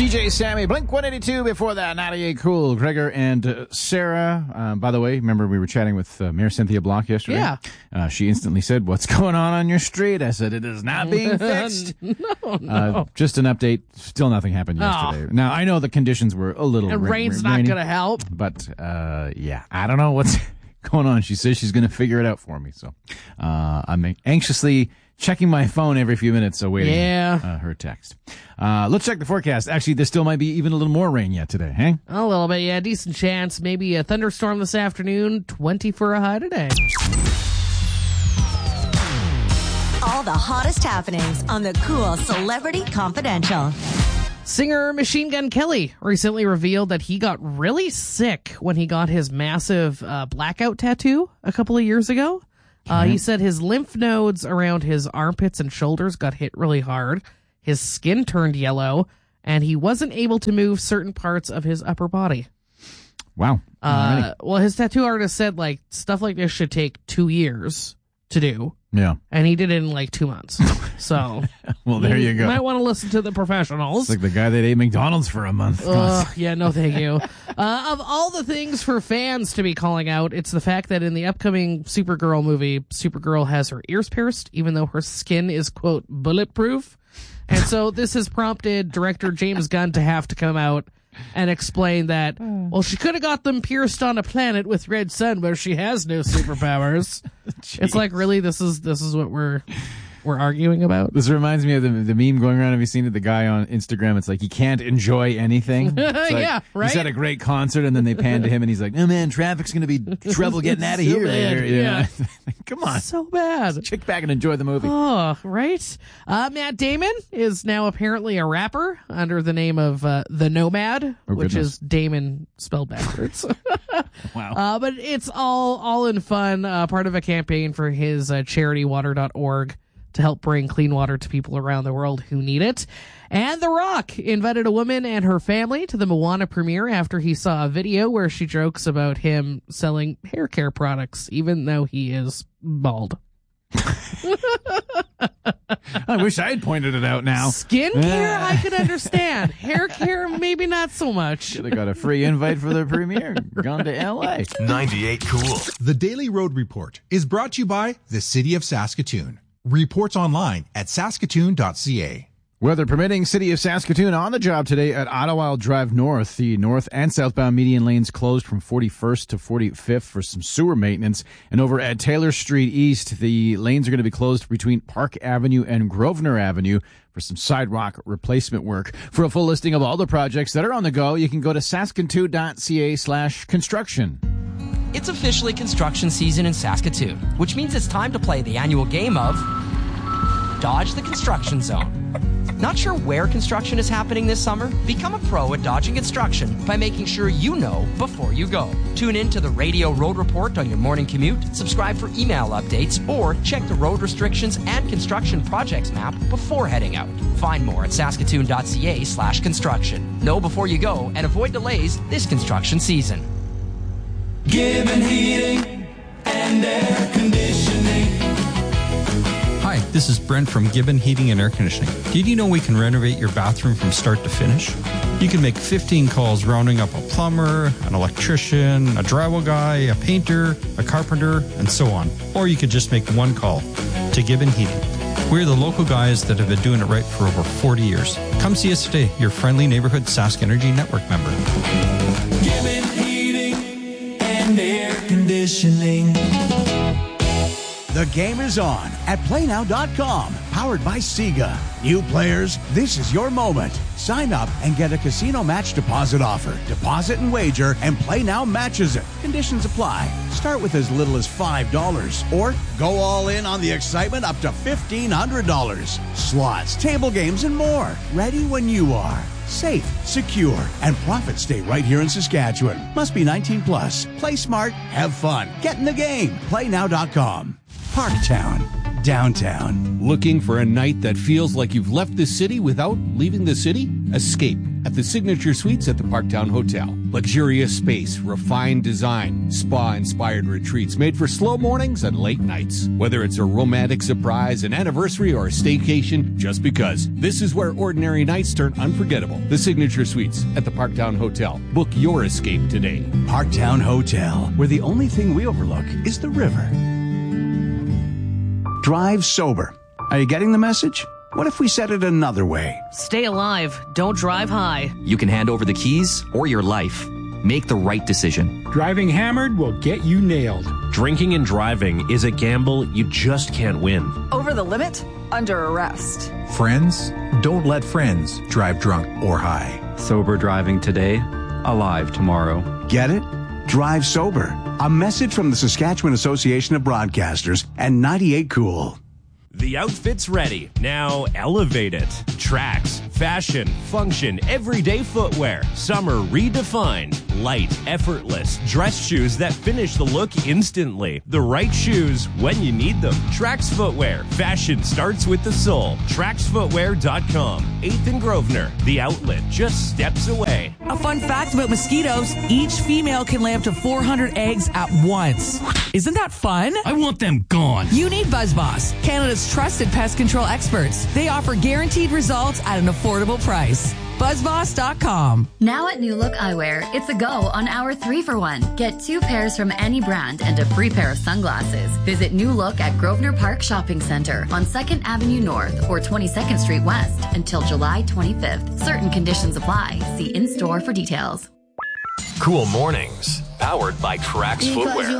DJ Sammy, Blink-182. Before that, 98 Cool, Gregor and Sarah. By the way, remember we were chatting with Mayor Cynthia Block yesterday? Yeah. She instantly said, "What's going on your street?" I said, "It is not being fixed." No. Just an update. Still nothing happened yesterday. Now, I know the conditions were a little And rain's not going to help. But, yeah, I don't know what's going on. She says she's going to figure it out for me. So I'm anxiously checking my phone every few minutes, awaiting her text. Let's check the forecast. Actually, there still might be even a little more rain yet today, hey? A little bit, yeah. Decent chance. Maybe a thunderstorm this afternoon. 20 for a high today. All the hottest happenings on the Cool Celebrity Confidential. Singer Machine Gun Kelly recently revealed that he got really sick when he got his massive blackout tattoo a couple of years ago. He said his lymph nodes around his armpits and shoulders got hit really hard. His skin turned yellow, and he wasn't able to move certain parts of his upper body. Wow. Well, his tattoo artist said, like, stuff like this should take 2 years to do. Yeah. And he did it in, like, 2 months. So. Well, there you go. Might want to listen to the professionals. It's like the guy that ate McDonald's for a month. Yeah, no thank you. Of all the things for fans to be calling out, it's the fact that in the upcoming Supergirl movie, Supergirl has her ears pierced, even though her skin is, quote, bulletproof. And so this has prompted director James Gunn to have to come out and explain that, well, she could have got them pierced on a planet with red sun where she has no superpowers. It's like, really, this is what we're arguing about? This reminds me of the meme going around. Have you seen it? The guy on Instagram, it's like, he can't enjoy anything. Like, yeah, right? He's at a great concert, and then they pan to him, and he's like, "Oh, man, traffic's going to be trouble getting out of So here." bad, You know? yeah. Come on. So bad. Kick back and enjoy the movie. Oh, right. Matt Damon is now apparently a rapper under the name of The Nomad, which is Damon spelled backwards. Wow. But it's all in fun, part of a campaign for his charity water.org to help bring clean water to people around the world who need it. And The Rock invited a woman and her family to the Moana premiere after he saw a video where she jokes about him selling hair care products, even though he is bald. I wish I had pointed it out now. Skincare, I could understand. Hair care, maybe not so much. They got a free invite for the premiere. Gone to L.A. 98 Cool. The Daily Road Report is brought to you by the City of Saskatoon. Reports online at saskatoon.ca. Weather permitting, City of Saskatoon on the job today at Ottawa Drive North. The north and southbound median lanes closed from 41st to 45th for some sewer maintenance. And over at Taylor Street East, the lanes are going to be closed between Park Avenue and Grosvenor Avenue for some sidewalk replacement work. For a full listing of all the projects that are on the go, you can go to saskatoon.ca/construction. It's officially construction season in Saskatoon, which means it's time to play the annual game of Dodge the Construction Zone. Not sure where construction is happening this summer? Become a pro at dodging construction by making sure you know before you go. Tune in to the Radio Road Report on your morning commute, subscribe for email updates, or check the road restrictions and construction projects map before heading out. Find more at saskatoon.ca/construction. Know before you go and avoid delays this construction season. Gibbon Heating and Air Conditioning. Hi, this is Brent from Gibbon Heating and Air Conditioning. Did you know we can renovate your bathroom from start to finish? You can make 15 calls rounding up a plumber, an electrician, a drywall guy, a painter, a carpenter, and so on. Or you could just make one call to Gibbon Heating. We're the local guys that have been doing it right for over 40 years. Come see us today, your friendly neighborhood Sask Energy Network member. Gibbon Heating and Air Conditioning. The game is on at PlayNow.com, powered by Sega. New players, this is your moment. Sign up and get a casino match deposit offer. Deposit and wager, and PlayNow matches it. Conditions apply. Start with as little as $5, or go all in on the excitement up to $1,500. Slots, table games, and more. Ready when you are. Safe, secure, and profits stay right here in Saskatchewan. Must be 19 plus. Play smart, have fun. Get in the game. PlayNow.com. Parktown, downtown. Looking for a night that feels like you've left the city without leaving the city? Escape at the Signature Suites at the Parktown Hotel. Luxurious space, refined design, spa-inspired retreats made for slow mornings and late nights. Whether it's a romantic surprise, an anniversary, or a staycation, just because. This is where ordinary nights turn unforgettable. The Signature Suites at the Parktown Hotel. Book your escape today. Parktown Hotel, where the only thing we overlook is the river. Drive sober. Are you getting the message? What if we said it another way? Stay alive. Don't drive high. You can hand over the keys or your life. Make the right decision. Driving hammered will get you nailed. Drinking and driving is a gamble you just can't win. Over the limit? Under arrest. Friends, don't let friends drive drunk or high. Sober driving today, alive tomorrow. Get it? Drive sober. A message from the Saskatchewan Association of Broadcasters and 98 Cool. The outfit's ready. Now elevate it. Tracks, fashion, function, everyday footwear. Summer redefined. Light, effortless. Dress shoes that finish the look instantly. The right shoes when you need them. Trax Footwear. Fashion starts with the soul. TraxFootwear.com. 8th and Grosvenor. The outlet just steps away. A fun fact about mosquitoes, each female can lay up to 400 eggs at once. Isn't that fun? I want them gone. You need BuzzBoss, Canada's trusted pest control experts. They offer guaranteed results at an affordable price. BuzzBoss.com. Now at New Look Eyewear, it's a go on our 3-for-1. Get 2 pairs from any brand and a free pair of sunglasses. Visit New Look at Grosvenor Park Shopping Centre on 2nd Avenue North or 22nd Street West until July 25th. Certain conditions apply. See in-store for details. Cool Mornings, powered by Trax Footwear.